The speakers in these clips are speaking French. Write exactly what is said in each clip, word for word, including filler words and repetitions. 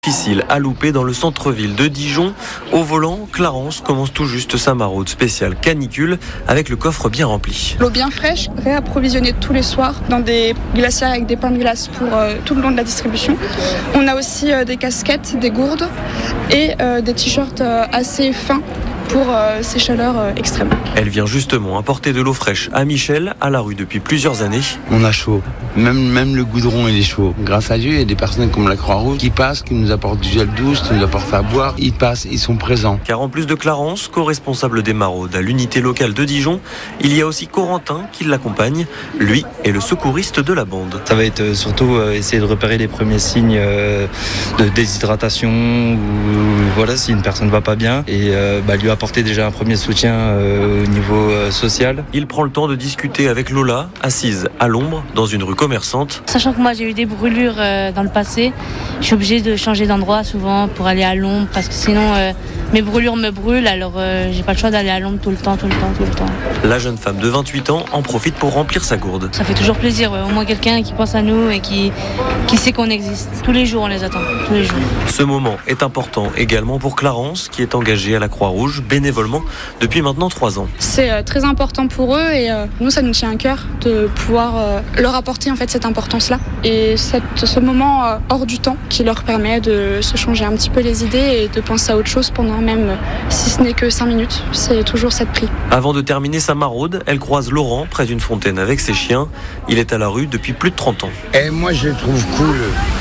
difficile à louper dans le centre-ville de Dijon. Au volant, Clarence commence tout juste sa maraude spéciale canicule avec le coffre bien rempli. L'eau bien fraîche, réapprovisionnée tous les soirs dans des glacières avec des pains de glace pour euh, tout le long de la distribution. On a aussi euh, des casquettes, des gourdes et euh, des t-shirts euh, assez fins pour euh, ces chaleurs euh, extrêmes. Elle vient justement apporter de l'eau fraîche à Michel, à la rue depuis plusieurs années. On a chaud, même, même le goudron il est chaud. Grâce à Dieu, il y a des personnes comme la Croix-Rouge qui passent, qui nous apportent du gel douche, qui nous apportent à boire. Ils passent, ils sont présents. Car en plus de Clarence, co-responsable des maraudes à l'unité locale de Dijon, il y a aussi Corentin qui l'accompagne. Lui est le secouriste de la bande. Ça va être surtout essayer de repérer les premiers signes de déshydratation ou voilà, si une personne ne va pas bien et bah, lui apporter déjà un premier soutien euh, au niveau euh, social. Il prend le temps de discuter avec Lola, assise à l'ombre dans une rue commerçante. Sachant que moi j'ai eu des brûlures euh, dans le passé, je suis obligée de changer d'endroit souvent pour aller à l'ombre parce que sinon euh, mes brûlures me brûlent, alors euh, j'ai pas le choix d'aller à l'ombre tout le temps, tout le temps, tout le temps. La jeune femme de vingt-huit ans en profite pour remplir sa gourde. Ça fait toujours plaisir, ouais. Au moins quelqu'un qui pense à nous et qui, qui sait qu'on existe. Tous les jours on les attend, tous les jours. Ce moment est important également pour Clarence qui est engagée à la Croix-Rouge bénévolement depuis maintenant trois ans. C'est euh, très important pour eux et euh, nous ça nous tient à cœur de pouvoir euh, leur apporter en fait cette importance-là et cette, ce moment euh, hors du temps qui leur permet de se changer un petit peu les idées et de penser à autre chose pendant même si ce n'est que cinq minutes. C'est toujours cette prix. Avant de terminer sa maraude, elle croise Laurent près d'une fontaine avec ses chiens. Il est à la rue depuis plus de trente ans. Et moi je les trouve cool.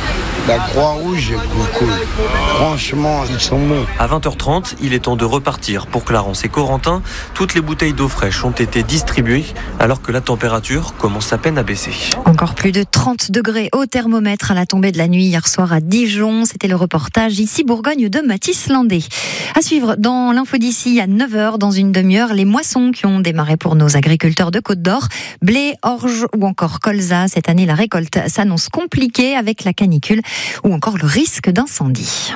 La Croix-Rouge, je trouve cool. Franchement, ils sont bons. À vingt heures trente, il est temps de repartir. Pour Clarence et Corentin, toutes les bouteilles d'eau fraîche ont été distribuées alors que la température commence à peine à baisser. Encore plus de trente degrés au thermomètre à la tombée de la nuit hier soir à Dijon. C'était le reportage ici Bourgogne de Mathis Landé. À suivre dans l'info d'ici à neuf heures, dans une demi-heure, les moissons qui ont démarré pour nos agriculteurs de Côte d'Or. Blé, orge ou encore colza. Cette année, la récolte s'annonce compliquée avec la canicule ou encore le risque d'incendie.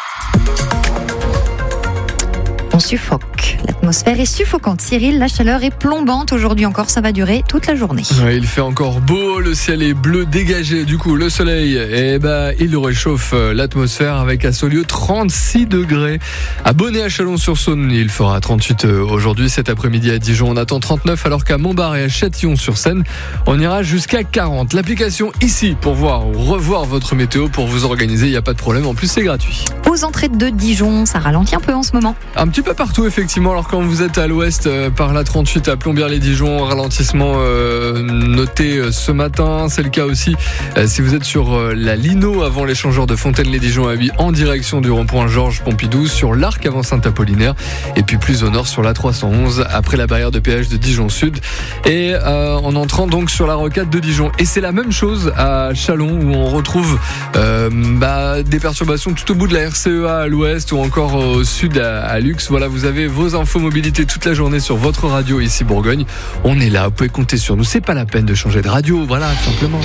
On suffoque. L'atmosphère est suffocante. Cyril, la chaleur est plombante. Aujourd'hui encore, ça va durer toute la journée. Ouais, il fait encore beau, le ciel est bleu dégagé. Du coup, le soleil, eh ben, il réchauffe l'atmosphère avec à Saulieu trente-six degrés. À Bonnet, à Chalon-sur-Saône, il fera trente-huit aujourd'hui. Cet après-midi à Dijon, on attend trente-neuf, alors qu'à Montbard et à Châtillon-sur-Seine, on ira jusqu'à quarante. L'application ici pour voir ou revoir votre météo, pour vous organiser, il n'y a pas de problème. En plus, c'est gratuit. Aux entrées de Dijon, ça ralentit un peu en ce moment. Un petit peu partout, effectivement. Alors quand vous êtes à l'ouest, euh, par la trente-huit à Plombières-les-Dijon, ralentissement euh, noté euh, ce matin. C'est le cas aussi euh, si vous êtes sur euh, la Lino avant l'échangeur de Fontaine-les-Dijon à Huy, en direction du rond-point Georges Pompidou, sur l'Arc avant Saint-Apollinaire, et puis plus au nord sur la trois cent onze après la barrière de péage de Dijon Sud, et euh, en entrant donc sur la rocade de Dijon. Et c'est la même chose à Chalon, où on retrouve euh, bah, des perturbations tout au bout de la R C E A à l'ouest, ou encore au sud à, à Lux. Voilà, vous avez vos infos mobilité toute la journée sur votre radio ici Bourgogne. On est là, vous pouvez compter sur nous. C'est pas la peine de changer de radio, voilà, tout simplement.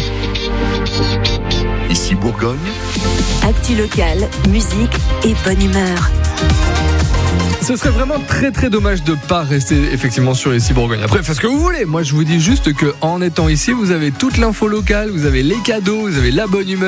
Ici Bourgogne. Actu locale, musique et bonne humeur. Ce serait vraiment très très dommage de pas rester effectivement sur ici Bourgogne. Après, faites ce que vous voulez. Moi, je vous dis juste que en étant ici, vous avez toute l'info locale, vous avez les cadeaux, vous avez la bonne humeur.